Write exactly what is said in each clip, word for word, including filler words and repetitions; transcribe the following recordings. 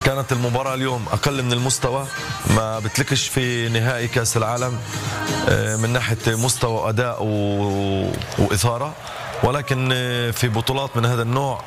كانت المباراة اليوم أقل من المستوى، ما بتلكش في نهائي كأس العالم من ناحية مستوى وأداء وإثارة، ولكن في بطولات من هذا النوع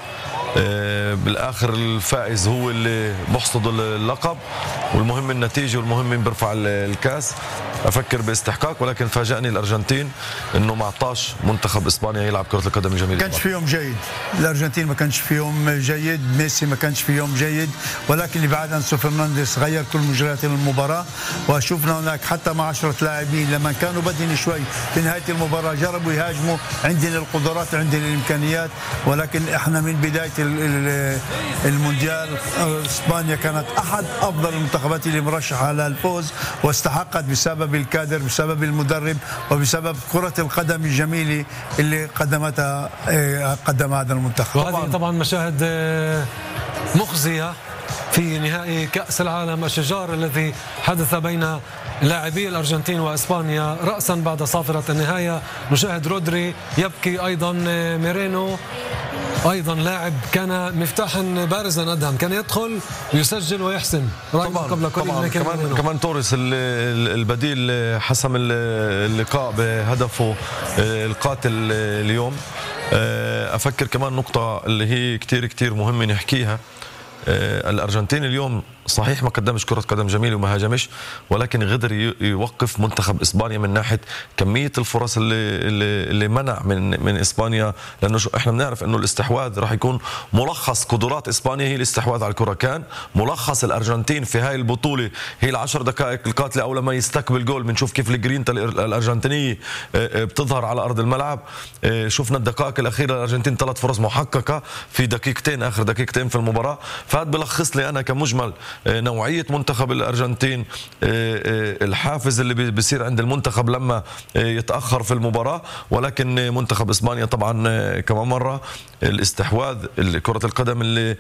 بالآخر الفائز هو اللي بحصد اللقب، والمهم النتيجة والمهم مين بيرفع الكاس. أفكر باستحقاق، ولكن فاجأني الأرجنتين إنه ما عطاش منتخب إسبانيا يلعب كرة القدم الجميلة. ما كانش في يوم جيد، الأرجنتين ما كانش في يوم جيد، ميسي ما كانش في يوم جيد، ولكن بعد أنسو فرنانديز غير كل مجريات المباراة، وشفنا هناك حتى مع عشرة لاعبين لما كانوا بدين شوي في نهاية المباراة جربوا يهاجموا. عندنا القدرات عندنا الإمكانيات، ولكن احنا من بداية المونديال إسبانيا كانت أحد أفضل المنتخبات اللي مرشحة على الفوز، واستحقت بسبب الكادر، بسبب المدرب، وبسبب كرة القدم الجميلة اللي قدمتها قدم هذا المنتخب. وهذه طبعا مشاهد مخزية في نهائي كأس العالم، الشجار الذي حدث بين لاعبي الأرجنتين وإسبانيا رأسا بعد صافرة النهاية. نشاهد رودري يبكي، أيضا ميرينو أيضا لاعب كان مفتاحا بارزا أدهم، كان يدخل ويسجل ويحسم طبعا قبل كل طبعا كمان, كمان توريس البديل حسم اللقاء بهدفه القاتل اليوم. أفكر كمان نقطة اللي هي كتير كتير مهمة نحكيها. الأرجنتين اليوم صحيح ما قدمش كرة قدم جميلة وما هاجمش، ولكن قدر يوقف منتخب إسبانيا من ناحية كمية الفرص اللي اللي, اللي منع من من إسبانيا، لأنه احنا بنعرف إنه الاستحواذ راح يكون ملخص قدرات إسبانيا هي الاستحواذ على الكرة، كان ملخص الأرجنتين في هاي البطولة هي العشر دقائق القاتلة أول ما يستقبل جول. بنشوف كيف الجرينتا الأرجنتينية بتظهر على أرض الملعب. شفنا الدقائق الأخيرة الأرجنتين ثلاث فرص محققة في دقيقتين، آخر دقيقتين في المباراة. فهذا بلخص لي أنا كمجمل نوعية منتخب الأرجنتين، الحافز اللي بيصير عند المنتخب لما يتأخر في المباراة. ولكن منتخب إسبانيا طبعا كمان مرة الاستحواذ كرة القدم اللي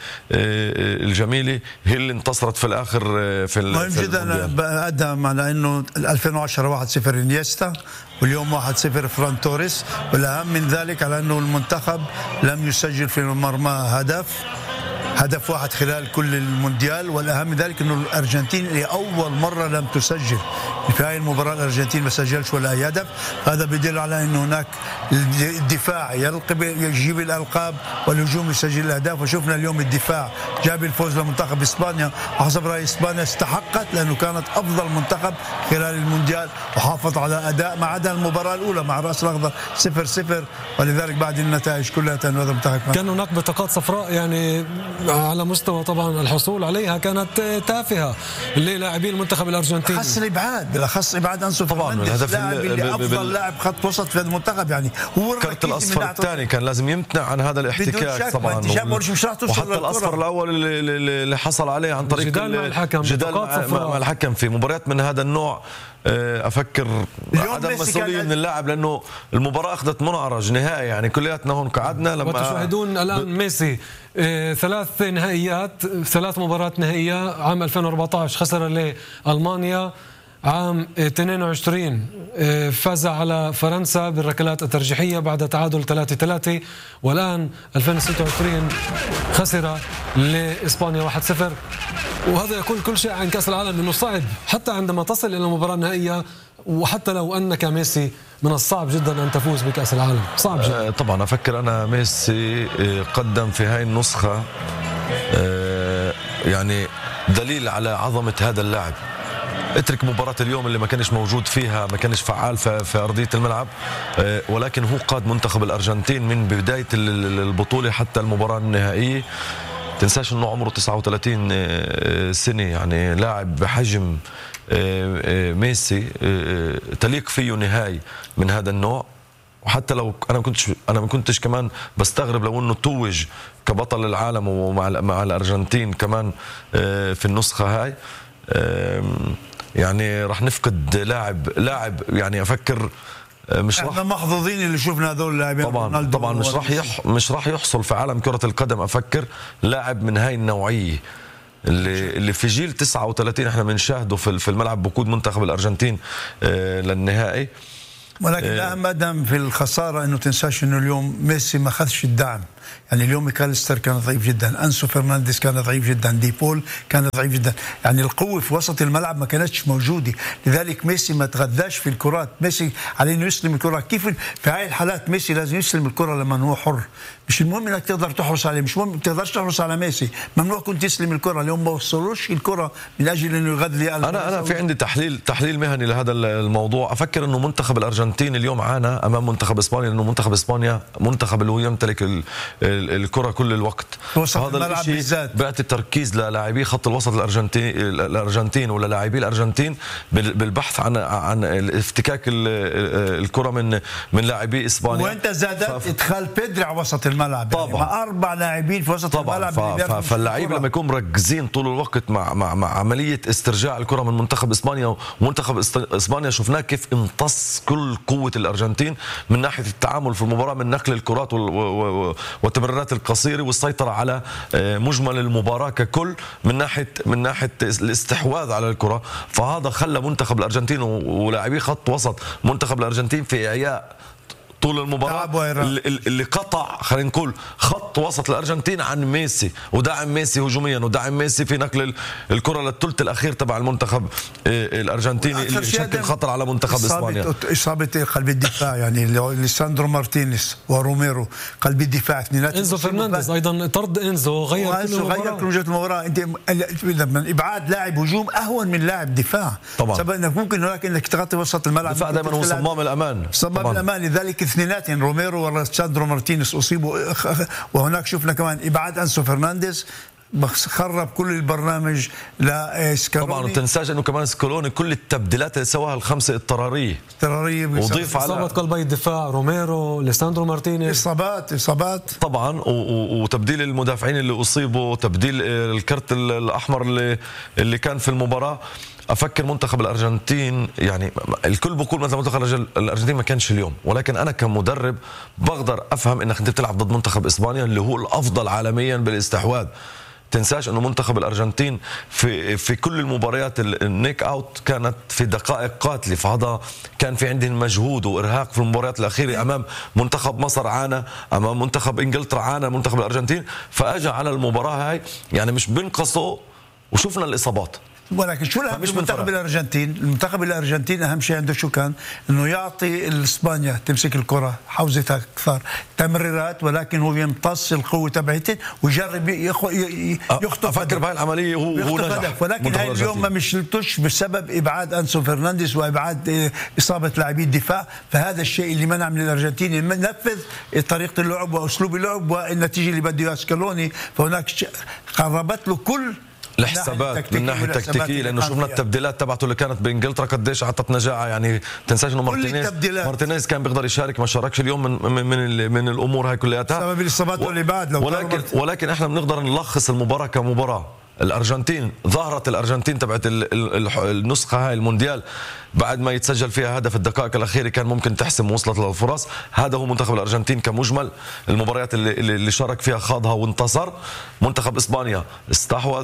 الجميلة هي اللي انتصرت في الآخر في مهم جدا. أدهم على أنه ألفين وعشرة واحد صفر انيستا، واليوم واحد صفر فران توريس، والأهم من ذلك على أنه المنتخب لم يسجل في المرمى هدف هدف واحد خلال كل المونديال. والأهم من ذلك أنه الأرجنتين لأول مرة لم تسجل في هذه المباراة، الأرجنتين ما سجلش ولا أي هدف. هذا بيدل على أنه هناك الدفاع يلقب يجيب الألقاب والهجوم يسجل الأهداف، وشفنا اليوم الدفاع جاب الفوز لمنتخب إسبانيا، وحسب رأي إسبانيا استحقت لأنه كانت أفضل منتخب خلال المونديال وحافظ على أداء ما عدا المباراة الأولى مع الرأس الأخضر صفر صفر، ولذلك بعد النتائج كلها أنه هذا المنتخب كان هناك بطاقات صفراء يعني على مستوى طبعا الحصول عليها كانت تافهة للاعبي المنتخب الأرجنتيني، خاص الإبعاد بالاخص إبعاد أنسو فرنانديز لاعب اللي أفضل لاعب خط وسط في المنتخب، يعني هو الكرت الأصفر الثاني كان لازم يمتنع عن هذا الاحتكاك طبعا، وحتى الأصفر الأول اللي حصل عليه عن طريق جدال مع الحكم، جدال مع الحكم في مباريات من هذا النوع. أفكر عدم مسؤولية من اللاعب، لأنه المباراة أخذت منعرج نهائي، يعني كلياتنا هون قعدنا لما وتشاهدون الآن ميسي ثلاث نهائيات، ثلاث مباريات نهائية. عام ألفين وأربعة عشر خسر لألمانيا، عام اثنين وعشرين فاز على فرنسا بالركلات الترجيحية بعد تعادل ثلاثة ثلاثة، والآن ألفين وستة وعشرين خسر لإسبانيا واحد صفر. وهذا يقول كل شيء عن كأس العالم، أنه صعب حتى عندما تصل إلى المباراة النهائية، وحتى لو أنك ميسي من الصعب جدا أن تفوز بكأس العالم، صعب جدا. طبعا أفكر أنا ميسي قدم في هاي النسخة يعني دليل على عظمة هذا اللاعب. اترك مباراة اليوم اللي ما كانش موجود فيها، ما كانش فعال في أرضية الملعب، ولكن هو قاد منتخب الأرجنتين من بداية البطولة حتى المباراة النهائية. تنساش انه عمره تسعة وثلاثين سنة، يعني لاعب بحجم ميسي تليق فيه نهائي من هذا النوع. وحتى لو انا ما كنتش انا ما كنتش كمان بستغرب لو انه توج كبطل العالم ومع مع الأرجنتين كمان في النسخة هاي. يعني راح نفقد لاعب لاعب يعني افكر مش راح احنا محظوظين اللي شفنا هذول اللاعبين. طبعا طبعا مش راح يح مش راح يحصل في عالم كرة القدم افكر لاعب من هاي النوعية اللي اللي في جيل تسعة وثلاثين احنا بنشاهده في في الملعب بوقود منتخب الأرجنتين للنهائي. ولكن الاهم ادم في الخسارة انه تنساش انه اليوم ميسي ما اخذش الدعم يعني اليوم ماكاليستر كان ضعيف جدا، أنسو فرنانديز كان ضعيف جدا، ديبول كان ضعيف جدا، يعني القوة في وسط الملعب ما كانتش موجودة. لذلك ميسي ما تغذاش في الكرات، ميسي عليه انه يسلم الكرة. كيف في هاي الحالات ميسي لازم يسلم الكرة لما هو حر، مش المهم انك تقدر تحرص عليه، مش مهم تقدرش تحرص على ميسي، ممنوع كنت تسلم الكرة. اليوم ما وصلوش الكرة من اجل انه يغذي. انا انا في عندي تحليل تحليل مهني لهذا الموضوع. افكر انه منتخب الارجنتين اليوم عانى امام منتخب اسبانيا، لانه منتخب اسبانيا منتخب اللي هو يمتلك الكرة كل الوقت. هذا الشيء بيعطي تركيز للاعبي خط الوسط الارجنتين الارجنتين ولا لاعبي الارجنتين بالبحث عن عن افتكاك الكرة من من لاعبي اسبانيا. وانت زادت ف... ادخال بيدري على وسط الملعب، طبعا يعني اربع لاعبين في وسط طبعا. الملعب. فاللاعب لما يكونوا مركزين طول الوقت مع مع مع عمليه استرجاع الكره من منتخب اسبانيا، ومنتخب اسبانيا شفناه كيف امتص كل قوه الارجنتين من ناحيه التعامل في المباراه، من نقل الكرات والتمريرات القصيره والسيطره على مجمل المباراه ككل، من ناحيه من ناحيه الاستحواذ على الكره. فهذا خلى منتخب الارجنتين ولاعبي خط وسط منتخب الارجنتين في اعياء طول المباراة اللي قطع خلينا نقول خط وسط الارجنتين عن ميسي، ودعم ميسي هجوميا، ودعم ميسي في نقل الكرة للثلث الاخير تبع المنتخب الارجنتيني اللي شكل خطر على منتخب اسبانيا. اصابه قلب الدفاع يعني ليساندرو مارتينيز وروميرو قلب الدفاع اثنينات. انزو فرنانديز ايضا طرد انزو غير كل غير كل وجهه المباراه. انت لما ابعاد لاعب هجوم اهون من لاعب دفاع طبعا، سبب انك ممكن هناك انك تغطي وسط الملعب. الدفاع دائما هو صمام الامان، صمام الامان. لذلك اثنيناتين روميرو وليساندرو مارتينيز اصيبوا، وهناك شفنا كمان ابعاد انسو فرنانديز خرب كل البرنامج لسكالوني. طبعا وتنساش انه كمان سكالوني كل التبديلات اللي سواها الخمسه اضطراريه اضطراريه وضيف على اصابه قلبي الدفاع روميرو ليساندرو مارتينيز، اصابات اصابات طبعا، وتبديل المدافعين اللي اصيبوا، تبديل الكرت الاحمر اللي اللي كان في المباراه. افكر منتخب الارجنتين يعني الكل بقول مثلا منتخب الارجنتين ما كانش اليوم، ولكن انا كمدرب بقدر افهم انك انت بتلعب ضد منتخب اسبانيا اللي هو الافضل عالميا بالاستحواذ. تنساش انه منتخب الارجنتين في في كل المباريات النيك اوت كانت في دقائق قاتله، فهذا كان في عندهم مجهود وارهاق في المباريات الاخيره. امام منتخب مصر عانى، امام منتخب انجلترا عانى منتخب الارجنتين، فاجى على المباراه هاي يعني مش بنقصوا وشفنا الاصابات. ولكن شو الاهم المنتخب الارجنتين؟ المنتخب الارجنتين اهم شيء عنده شو كان؟ انه يعطي اسبانيا تمسك الكره حوزتها اكثر تمريرات، ولكن هو يمتص القوه تبعته ويجرب يخطف. افكر بهاي العمليه هو هو نجح، ولكن هاي اليوم ما مشلتوش بسبب ابعاد انسو فرنانديز وابعاد اصابه لاعبي الدفاع. فهذا الشيء اللي منع من الارجنتين ينفذ طريقه اللعب واسلوب اللعب والنتيجه اللي بده اياها سكالوني. فهناك قربت له كل الحسابات من ناحيه تكتيكيه، لانه شفنا التبديلات تبعته اللي كانت بانجلترا قديش اعطت نجاعه. يعني تنساش انه مارتينيز مارتينيز كان بيقدر يشارك، ما شاركش اليوم من من من, من الامور هاي كلياتها بسبب الاصابات واللي بعد. لو ولكن ولكن احنا بنقدر نلخص المباراه كمباراه. الارجنتين ظهرت الارجنتين تبعت النسخه هاي المونديال بعد ما يتسجل فيها هدف الدقائق الاخيره كان ممكن تحسم ووصلت للفرص. هذا هو منتخب الارجنتين كمجمل. المباريات اللي اللي شارك فيها خاضها وانتصر. منتخب اسبانيا استحوذ،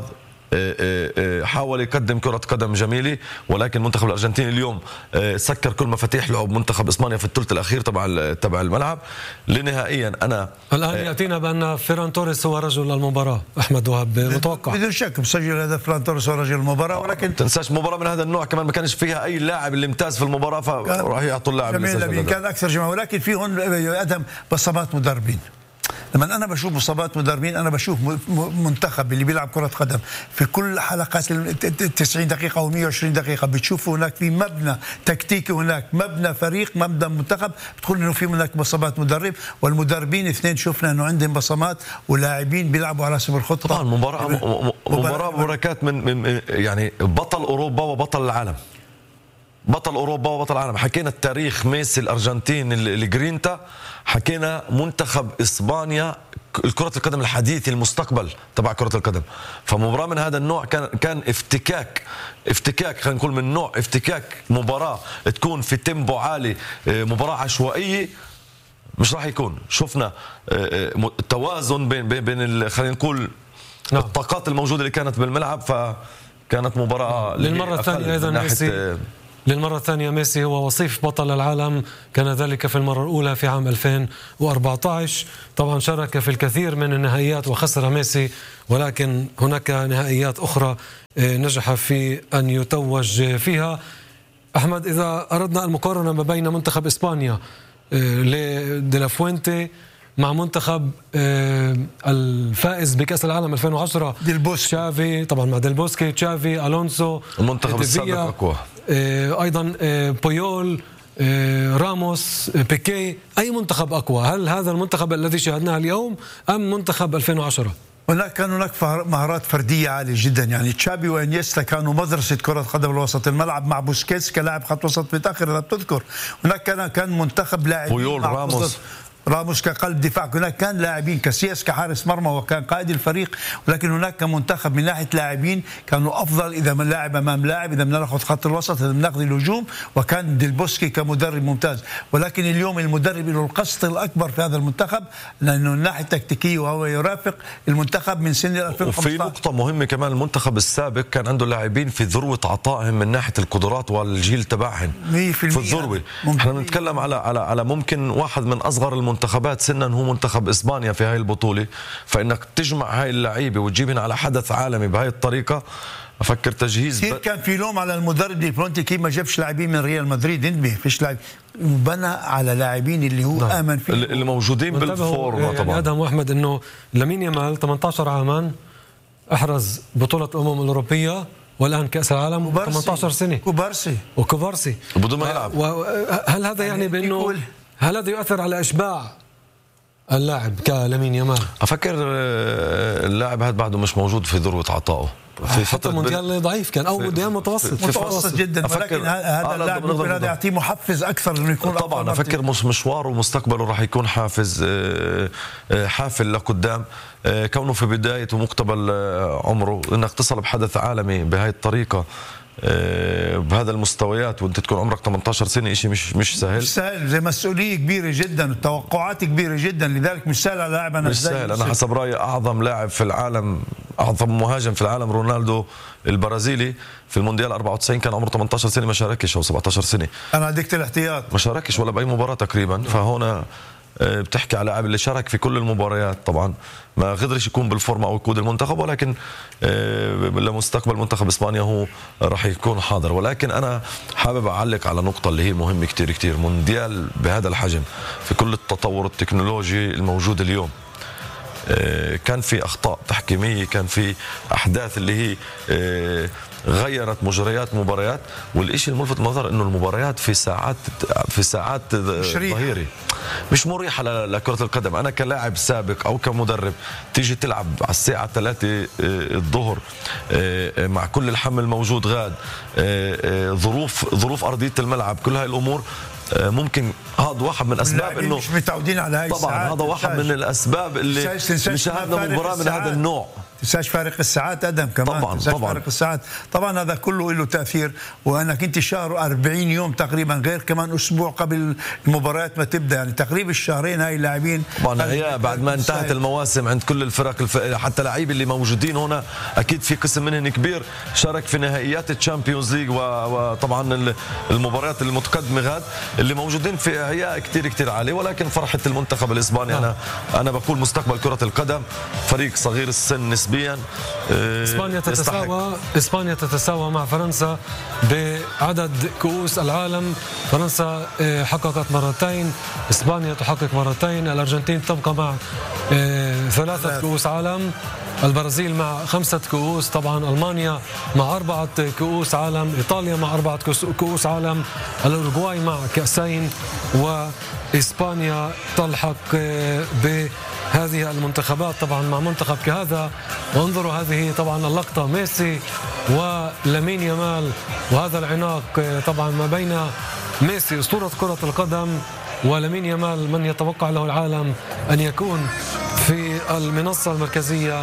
حاول يقدم كرة قدم جميلة، ولكن منتخب الارجنتين اليوم سكر كل مفاتيح لعب منتخب اسبانيا في الثلث الاخير تبع تبع الملعب. لنهائيا انا الان ياتينا بان فيران توريس هو رجل المباراة. احمد وهب متوقع بدون شك مسجل هدف فيران توريس هو رجل المباراة، ولكن تنساش مباراة من هذا النوع كمان ما كانش فيها اي لاعب اللي امتاز في المباراة، فراح يعطوا اللاعب اللي كان اكثر جماعة. ولكن في هون ادم بصمات مدربين. لما انا بشوف اصابات مدربين انا بشوف منتخب اللي بيلعب كره قدم في كل حلقات تسعين دقيقه او مئة وعشرين دقيقه بتشوف هناك في مبنى تكتيكي، هناك مبنى فريق، مبنى منتخب، بتقول انه في هناك بصمات مدرب. والمدربين اثنين شفنا انه عندهم بصمات ولاعبين بيلعبوا على حسب الخطه. طبعا مباراه مباراه بركات من, من يعني بطل اوروبا وبطل العالم. بطل اوروبا وبطل العالم. حكينا التاريخ ميسي الارجنتين الجرينتا، حكينا منتخب اسبانيا الكرة القدم الحديث المستقبل تبع كرة القدم. فمباراة من هذا النوع كان كان افتكاك افتكاك خلينا نقول من نوع افتكاك مباراة تكون في تيمبو عالي، مباراة عشوائية مش راح يكون. شفنا توازن بين بين خلينا نقول الطاقات الموجودة اللي كانت بالملعب، فكانت مباراة للمرة الثانية ايضا ميسي للمرة الثانية ميسي هو وصيف بطل العالم، كان ذلك في المرة الأولى في عام ألفين وأربعة عشر. طبعا شارك في الكثير من النهائيات وخسر ميسي، ولكن هناك نهائيات أخرى نجح في أن يتوج فيها. أحمد، إذا أردنا المقارنة ما بين منتخب إسبانيا لديلافوينتي مع منتخب الفائز بكأس العالم ألفين وعشرة ديلبوسكي، تشافي طبعا مع ديلبوسكي، تشافي، ألونسو، المنتخب السابق أقوى، أيضا بويول، راموس، بيكي، أي منتخب أقوى؟ هل هذا المنتخب الذي شاهدناه اليوم أم منتخب ألفين وعشرة؟ هناك كان هناك مهارات فردية عالية جدا، يعني تشافي وانيستا كانوا مدرسة كرة قدم الوسط الملعب مع بوسكيتس كلاعب خط وسط متأخر إذا بتذكر. هناك كان كان منتخب لاعبين بويول، راموس راموس كقلب دفاع، هناك كان لاعبين كاسياس كحارس مرمى وكان قائد الفريق، ولكن هناك منتخب من ناحيه لاعبين كانوا افضل اذا من لاعب امام لاعب، اذا بدنا ناخذ خط الوسط، اذا بناخذ الهجوم، وكان ديلبوسكي كمدرب ممتاز. ولكن اليوم المدرب له القسط الاكبر في هذا المنتخب لانه من الناحيه التكتيكيه وهو يرافق المنتخب من سن ألفين وخمسة عشر. وفي نقطه مهمه كمان، المنتخب السابق كان عنده لاعبين في ذروه عطائهم من ناحيه القدرات والجيل تبعهم في الذروه. احنا بنتكلم على على على ممكن واحد من اصغر المنتخبات سنا هو منتخب اسبانيا في هاي البطوله، فانك تجمع هاي اللعيبه وتجيبهم على حدث عالمي بهاي الطريقه، افكر تجهيز كثير ب... كان في لوم على المدرب ديبلونتي كيف ما جابش لاعبين من ريال مدريد، انتبه فيش لاعب، بنى على لاعبين اللي هو نعم. امن فيه اللي موجودين بالفورمه. يعني طبعا ادم واحمد انه لامين يامال ثمانية عشر عاما احرز بطوله الامم الاوروبيه والان كاس العالم، ثمانية عشر سنه، كوبارسي وكوبارسي بدون ما يلعب. هل هذا يعني بانه هل هذا يؤثر على اشباع اللاعب كلامين يامال؟ افكر اللاعب هذا بعده مش موجود في ذروه عطائه، في فتره مونديال ضعيف كان او مونديال متوسط متوسط جدا، ولكن هذا اللاعب ممكن هذا يعطيه محفز اكثر انه يكون طبعا. افكر مش مشواره ومستقبله راح يكون حافز حافل لقدام، كونه في بدايه ومقتبل عمره انك تصل بحدث عالمي بهاي الطريقه بهذا المستويات وانت تكون عمرك ثمانية عشر سنه، شيء مش مش سهل مش سهل، زي مسؤوليه كبيره جدا وتوقعات كبيره جدا، لذلك مش سهل على لاعب. انا مش سهل. انا حسب رايي اعظم لاعب في العالم، اعظم مهاجم في العالم رونالدو البرازيلي في المونديال أربعة وتسعين كان عمره ثمانية عشر سنه، ما شاركش، او سبعة عشر سنه، انا عديت الاحتياط ما شاركش ولا باي مباراه تقريبا. فهنا بتحكي على لاعب اللي شارك في كل المباريات، طبعا ما قدرش يكون بالفورمه او يقود المنتخب، ولكن لمستقبل منتخب اسبانيا هو راح يكون حاضر. ولكن انا حابب اعلق على نقطه اللي هي مهمه كتير كتير، مونديال بهذا الحجم في كل التطور التكنولوجي الموجود اليوم، كان في اخطاء تحكيميه، كان في احداث اللي هي غيرت مجريات مباريات، والشيء الملفت النظر انه المباريات في ساعات في ساعات ظهيري مش مريحه لكره القدم. انا كلاعب سابق او كمدرب تيجي تلعب على الساعه ثلاثة الظهر مع كل الحمل الموجود غاد، ظروف ظروف ارضيه الملعب، كل هاي الامور ممكن هذا واحد من اسباب انه مش متعودين على هاي طبعا الساعات. هذا واحد من الاسباب اللي شاهدنا مباراه من هذا النوع. تنساش فارق الساعات ادم كمان، طبعا طبعا فارق الساعات طبعا هذا كله له تاثير، وانك انت شهر أربعين يوم تقريبا، غير كمان اسبوع قبل المباريات ما تبدا، يعني تقريبا الشهرين هاي اللاعبين طبعا هي بعد ما انتهت المواسم عند كل الفرق الف... حتى لعيبه اللي موجودين هنا اكيد في قسم منهم كبير شارك في نهائيات الشامبيونز ليج، وطبعا المباريات المتقدمه غاد اللي موجودين في اعياء كثير كثير عاليه. ولكن فرحه المنتخب الاسباني، انا انا بقول مستقبل كره القدم فريق صغير السن نسبيا. اسبانيا تتساوى اسبانيا تتساوى مع فرنسا بعدد كؤوس العالم، فرنسا حققت مرتين، اسبانيا تحقق مرتين، الارجنتين تبقى مع ثلاثه كؤوس عالم، البرازيل مع خمسة كؤوس، طبعا ألمانيا مع أربعة كؤوس عالم، إيطاليا مع أربعة كؤوس عالم، الأوروغواي مع كأسين، وإسبانيا تلحق بهذه المنتخبات طبعا مع منتخب كهذا. وانظروا هذه طبعا اللقطة، ميسي ولامين يامال، وهذا العناق طبعا ما بين ميسي أسطورة كرة القدم ولامين يامال من يتوقع له العالم أن يكون في المنصة المركزية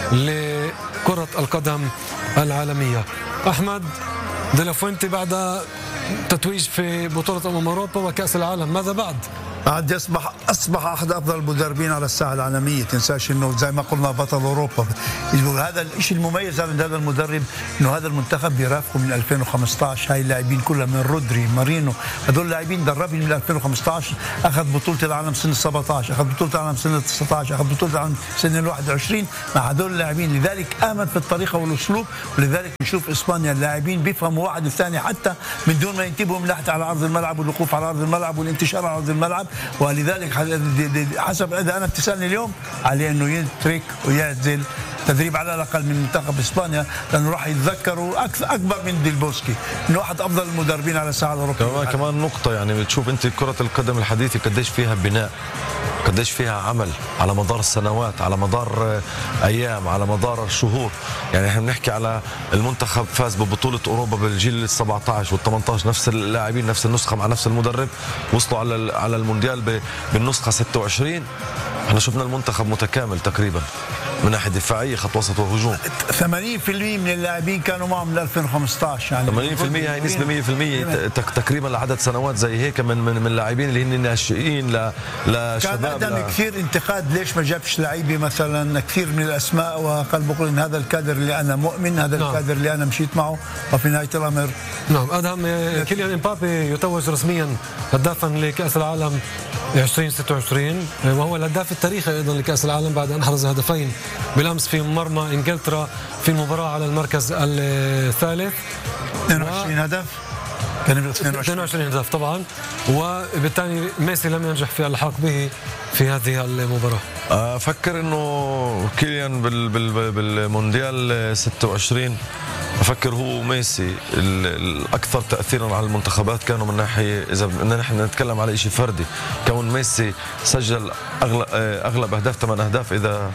لكرة القدم العالمية. أحمد، ديلافوينتي بعد تتويج في بطولة أمم أوروبا وكأس العالم، ماذا بعد؟ بعد يصبح اصبح احد افضل المدربين على الساحه العالميه. تنساش انه زي ما قلنا بطل اوروبا. هذا الشيء المميز عند هذا المدرب انه هذا المنتخب بيرافقه من ألفين وخمسة عشر. هاي اللاعبين كلها من رودري مارينو، هذول لاعبين دربهم من ألفين وخمسة عشر. اخذ بطوله العالم سنه سبعة عشر، اخذ بطوله العالم سنه تسعة عشر، اخذ بطوله العالم سنه واحد وعشرين مع هذول اللاعبين. لذلك امن في الطريقه والاسلوب، ولذلك نشوف اسبانيا اللاعبين بيفهموا واحد الثاني حتى من دون ما ينتبهوا من ناحيه على ارض الملعب والوقوف على ارض الملعب والانتشار على ارض الملعب. ولذلك حسب اذا انا بتسالني اليوم عليه انه يترك ويعزل تدريب على الاقل من منتخب اسبانيا، لانه راح يتذكروا اكثر اكبر من ديل بوسكي انه واحد افضل المدربين على الساحه الاوروبيه. كمان كمان نقطه، يعني بتشوف انت كره القدم الحديثه قديش فيها بناء، قديش فيها عمل على مدار السنوات، على مدار ايام، على مدار شهور. يعني احنا بنحكي على المنتخب فاز ببطوله اوروبا بالجيل ال سبعة عشر وال ثمانية عشر، نفس اللاعبين نفس النسخه مع نفس المدرب، وصلوا على على المونديال بالنسخه ستة وعشرين. احنا شفنا المنتخب متكامل تقريبا من ناحيه دفاعيه، خط وسط وهجوم. ثمانين بالمئة من اللاعبين كانوا معهم من ألفين وخمسة عشر، يعني ثمانين بالمئة هي نسبه مئة بالمئة تقريبا لعدد سنوات زي هيك من من من اللاعبين اللي هن ناشئين ل لشباب. كان قدم كثير انتقاد ليش ما جابش لعيبه مثلا كثير من الاسماء، وقال بقول ان هذا الكادر اللي انا مؤمن، هذا نعم. الكادر اللي انا مشيت معه، وفي نهايه الامر نعم. ادهم كيليان امبابي يتوج رسميا هدافا لكاس العالم ألفين وستة وعشرين، وهو الهداف التاريخي ايضا لكاس العالم بعد ان احرز هدفين بالامس في مرمى انجلترا في المباراه على المركز الثالث. اثنين وعشرين هدف كان اثنين وعشرين هدف طبعا، وبالتالي ميسي لم ينجح في الحاق به في هذه المباراه. افكر انه كيليان بال بال بالمونديال ستة وعشرين افكر هو ميسي الاكثر تاثيرا على المنتخبات كانوا من ناحيه، اذا بدنا نحن نتكلم على شيء فردي، كون ميسي سجل اغلب اغلب اهداف ثمان اهداف اذا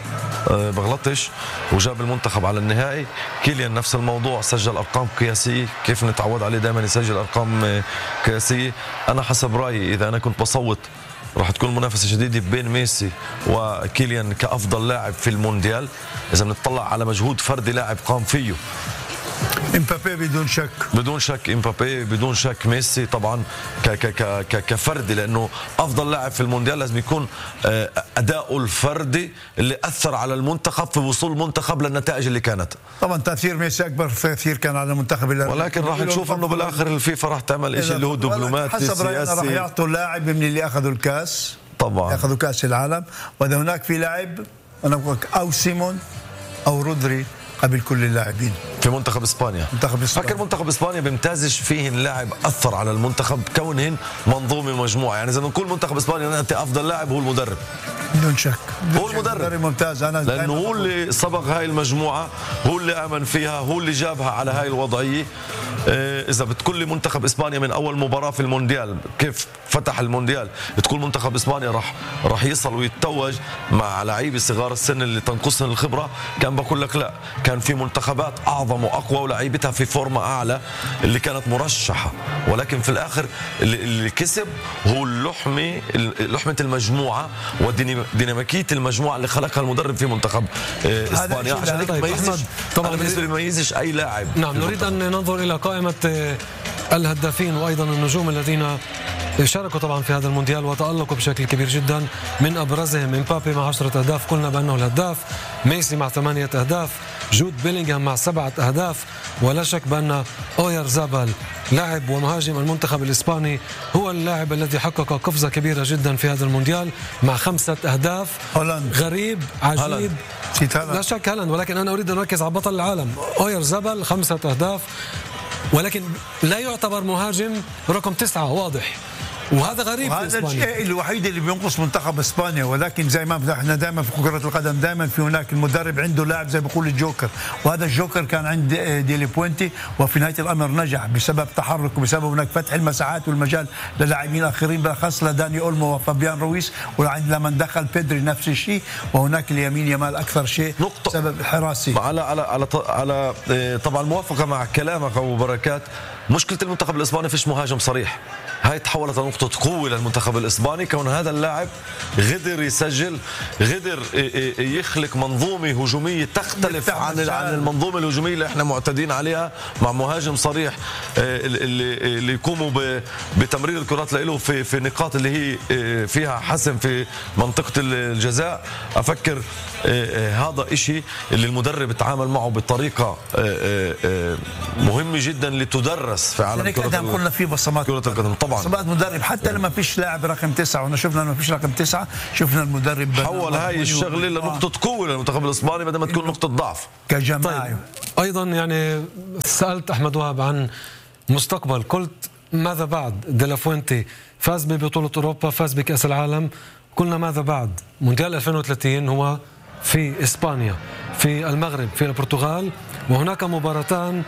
بغلطش، وجاب المنتخب على النهائي. كيليان نفس الموضوع، سجل ارقام قياسيه كيف نتعود عليه دائما يسجل ارقام قياسيه. انا حسب رايي اذا انا كنت بصوت راح تكون منافسه شديده بين ميسي وكيليان كافضل لاعب في المونديال. اذا بنطلع على مجهود فردي لاعب قام فيه، امبابي بدون شك بدون شك امبابي بدون شك ميسي طبعا ك ك ك كفردي، لانه افضل لاعب في المونديال لازم يكون اداؤه الفردي اللي اثر على المنتخب في وصول المنتخب للنتائج اللي كانت. طبعا تاثير ميسي اكبر تاثير كان على المنتخب، ولكن راح نشوف انه بالاخر الفيفا راح تعمل شيء اللي هو دبلوماتي حسب سياسي. راح يعطوا لاعب من اللي اخذوا الكاس طبعا، اخذوا كاس العالم، واذا هناك في لاعب انا بقول او سيمون او رودري قبل كل اللاعبين في منتخب اسبانيا. منتخب اسبانيا فكر منتخب اسبانيا بيمتازش فيهن لاعب اثر على المنتخب كونهن منظومه مجموعه. يعني اذا بنقول منتخب اسبانيا انت افضل لاعب هو المدرب بدون شك، هو المدرب ممتاز. انا لانه هو اللي سبق هاي المجموعه، هو اللي امن فيها، هو اللي جابها على هاي الوضعيه. اذا بتقول لي منتخب اسبانيا من اول مباراه في المونديال كيف فتح المونديال تقول منتخب اسبانيا راح راح يصل ويتوج مع لعيبه صغار السن اللي تنقصهم الخبره، كان بقول لك لا، كان في منتخبات اعظم واقوى ولعيبتها في فورمه اعلى اللي كانت مرشحه، ولكن في الاخر اللي, اللي كسب هو اللحمه لحمه المجموعه وديناميكيه المجموعه اللي خلقها المدرب في منتخب اسبانيا. عشان هيك ما طبعا بالنسبه لي ما يميزش اي لاعب. نعم، نريد ان ننظر الى قائمه الهدافين وايضا النجوم الذين شاركوا طبعا في هذا المونديال وتألقوا بشكل كبير جدا. من ابرزهم امبابي مع عشرة اهداف، قلنا بانه الهداف، ميسي مع ثمانية اهداف، جود بيلينغهام مع سبعة اهداف، ولا شك بان اوير زابال لاعب ومهاجم المنتخب الاسباني هو اللاعب الذي حقق قفزه كبيره جدا في هذا المونديال مع خمسة اهداف. هولند غريب عجيب، لا شك هالاند، ولكن انا اريد ان اركز على بطل العالم اوير زابال خمسة اهداف، ولكن لا يعتبر مهاجم رقم تسعة واضح، وهذا غريب في هذا اسبانيا. الشيء الوحيد اللي بينقص منتخب اسبانيا. ولكن زي ما احنا دائما في كرة القدم دائما في هناك المدرب عنده لاعب زي بيقول الجوكر، وهذا الجوكر كان عند ديلي بوينتي، وفي نهاية الامر نجح بسبب تحرك وبسبب هناك فتح المساحات والمجال للاعبين اخرين، بالاخص لداني اولمو وفابيان رويس، ولما دخل بيدري نفس الشيء، وهناك اليمين يمال اكثر شيء نقطة سبب الحراسي. على على على على طبعا موافقة مع كلامك ابو بركات. مشكلة المنتخب الاسباني فيش مهاجم صريح، هاي تحولت لنقطة نقطة قوة للمنتخب الإسباني، كون هذا اللاعب غدر يسجل، غدر يخلق منظومة هجومية تختلف عن عن المنظومة الهجومية اللي احنا معتادين عليها مع مهاجم صريح اللي اللي يقوموا بتمرير الكرات له في في نقاط اللي هي فيها حسم في منطقة الجزاء. أفكر هذا إشي اللي المدرب تعامل معه بطريقة مهمة جدا لتدرس في عالم كرة القدم. قلنا في بصمات كرة القدم طبعا، بصمات مدرب حتى لما فيش لاعب رقم تسعة، وانا شفنا لما فيش رقم تسعة شفنا المدرب حول هاي الشغلة لنقطة قوة للمنتخب الإسباني بدل ما تكون نقطة ضعف كجماعي. طيب. أيضا يعني سألت أحمد وهب عن مستقبل، قلت ماذا بعد؟ دي لا فوينتي فاز ببطولة أوروبا، فاز بكأس العالم، قلنا ماذا بعد؟ مونديال ألفين وثلاثين هو في إسبانيا، في المغرب، في البرتغال، وهناك مباراتان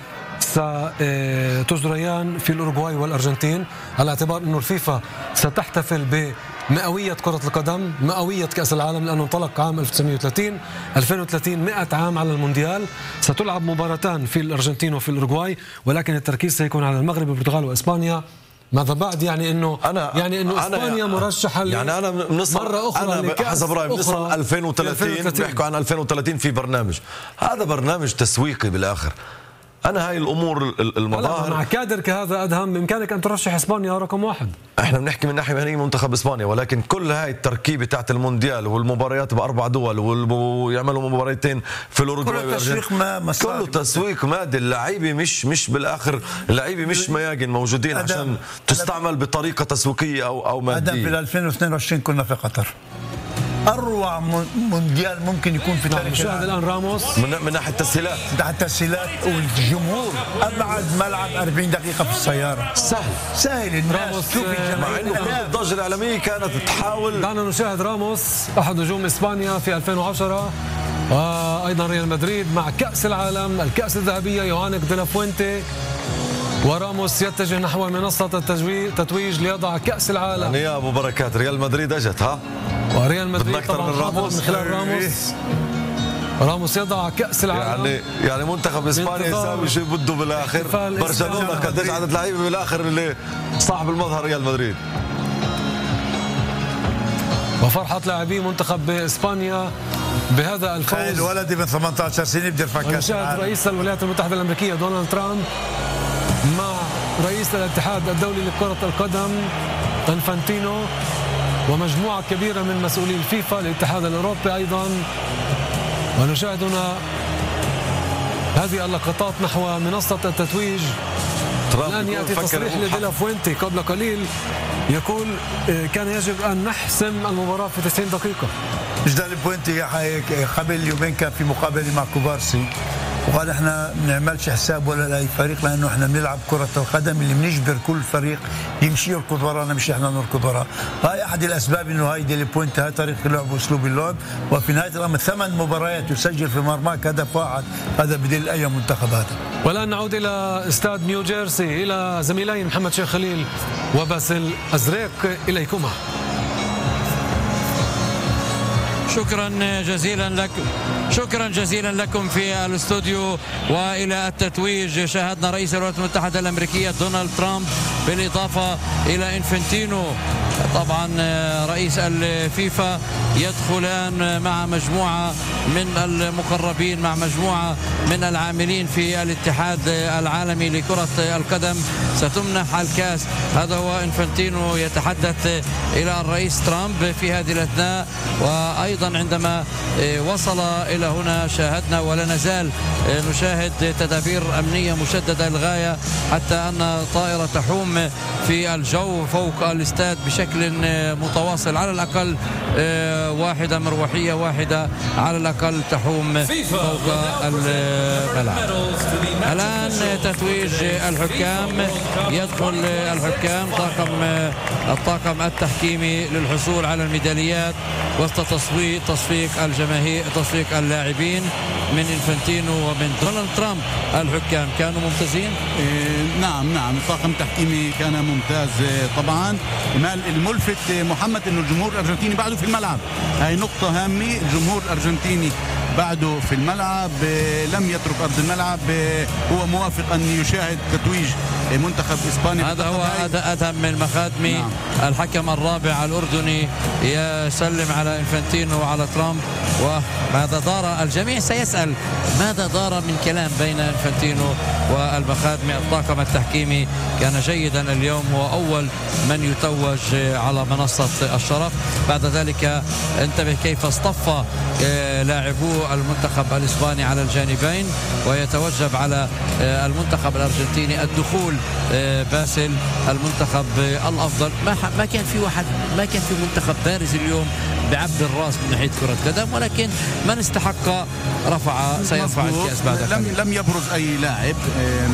ستجريان في الأوروغواي والأرجنتين، على اعتبار أنه الفيفا ستحتفل بمئوية كرة القدم، مئوية كأس العالم، لأنه انطلق عام ألف وتسعمئة وثلاثين، ألفين وثلاثين مئة عام على المونديال. ستلعب مباراتان في الأرجنتين وفي الأوروغواي، ولكن التركيز سيكون على المغرب والبرتغال وإسبانيا. ماذا بعد؟ يعني انه أنا يعني انه اسبانيا مرشحه يعني انا مره اخرى انا حسب رايي بنصل ألفين وثلاثين، بيحكوا عن ألفين وثلاثين في برنامج، هذا برنامج تسويقي بالاخر. انا هاي الامور المظاهر مع كادر كهذا ادهم بامكانك ان ترشح اسبانيا رقم واحد. احنا بنحكي من ناحيه مهنيه منتخب اسبانيا، ولكن كل هاي التركيبه تاعت المونديال والمباريات باربع دول ويعملوا مباريتين في الاوروغواي كله تسويق ما كله تسويق مادي. اللعيبه مش مش بالاخر اللعيبه مش مياجن موجودين عشان تستعمل بطريقه تسويقيه او او ماديه. في ألفين واثنين وعشرين كنا في قطر، اروع مونديال ممكن يكون في تاريخ العالم. الان راموس من, من ناحيه التسهيلات، من ناحيه التسهيلات والجمهور، ابعد ملعب أربعين دقيقه في السياره، سهل سهل الناس تشوف الجماهير، مع انه كل الضجه الاعلاميه كانت تحاول. دعنا نشاهد راموس احد نجوم اسبانيا في ألفين وعشرة، وايضا ريال مدريد مع كاس العالم، الكاس الذهبيه، يوهانك دي لا فوينتي، وراموس يتجه نحو منصه التتويج ليضع كاس العالم. يعني يا ابو بركات ريال مدريد اجت ها، وريال مدريد أكثر من راموس من خلال راموس راموس يضع كأس العالم. يعني يعني منتخب اسبانيا يساوي شيء بده بالاخر. برشلونه قديش عدد لعيبه بالاخر اللي صاحب المظهر ريال مدريد. وفرحة لاعبي منتخب اسبانيا بهذا الفوز. الولد من ثمانية عشر سنة بده يرفع كأس العالم. رئيس الولايات المتحدة الأمريكية دونالد ترامب مع رئيس الاتحاد الدولي لكرة القدم انفانتينو ومجموعة كبيرة من مسؤولي الفيفا، الاتحاد الأوروبي أيضا. ونشاهد هنا هذه اللقطات نحو منصة التتويج. الآن يأتي تصريح لدي لا فوينتي قبل قليل يقول كان يجب أن نحسم المباراة في تسعين دقيقة. دي لا فوينتي قبل يومين كان في مقابلة مع كوبارسي وقال احنا ما بنعملش حساب ولا لاي فريق، لانه احنا بنلعب كره القدم اللي بنجبر كل فريق يمشي يركض ورانا مش احنا نركض وراه. هاي احد الاسباب انه هاي ديلي بوينت هاي طريقه اللعب واسلوب اللعب. وفي نهايه الامر ثمان مباريات يسجل في مرماك هدف واحد، هذا بدل اي منتخب هذا. والان نعود الى استاد نيو جيرسي الى زميلي محمد شيخ خليل وباسل ازريق، اليكما. شكرا جزيلا لكم شكرا جزيلا لكم في الاستوديو. والى التتويج شاهدنا رئيس الولايات المتحدة الأمريكية دونالد ترامب بالاضافه الى انفانتينو طبعا رئيس الفيفا يدخلان مع مجموعه من المقربين، مع مجموعه من العاملين في الاتحاد العالمي لكرة القدم. ستمنح الكاس. هذا هو انفانتينو يتحدث الى الرئيس ترامب في هذه الاثناء. وايضا عندما وصل الى هنا شاهدنا ولا نزال نشاهد تدابير امنيه مشدده للغايه، حتى ان طائره تحوم في الجو فوق الاستاد بشكل متواصل، على الاقل واحده مروحيه واحده على الاقل تحوم فوق الملعب. الان تتويج الحكام. يدخل الحكام طاقم الطاقم التحكيمي للحصول على الميداليات وسط تصويت تصفيق الجماهير تصفيق اللاعبين من انفانتينو ومن دونالد ترامب. الحكام كانوا ممتازين؟ نعم نعم الطاقم التحكيمي كان ممتاز طبعا. الملفت محمد انه الجمهور الارجنتيني بعده في الملعب، هاي نقطة هامة. الجمهور الارجنتيني بعده في الملعب، لم يترك ارض الملعب، هو موافق ان يشاهد تتويج منتخب اسبانيا. هذا هو ادهم المخادمي. نعم. الحكم الرابع الاردني يسلم على انفانتينو وعلى ترامب. وماذا دار؟ الجميع سيسأل ماذا دار من كلام بين انفانتينو والمخادمي. الطاقم التحكيمي كان جيدا اليوم، هو أول من يتوج على منصة الشرف. بعد ذلك انتبه كيف اصطف لاعبو المنتخب الإسباني على الجانبين، ويتوجب على المنتخب الأرجنتيني الدخول باسل المنتخب الأفضل. ما ما كان في واحد ما كان في منتخب بارز اليوم بعبد الراس من ناحية كرة قدم، ولكن من استحق رفع سيرفع الكأس بعد لم لم يبرز أي لاعب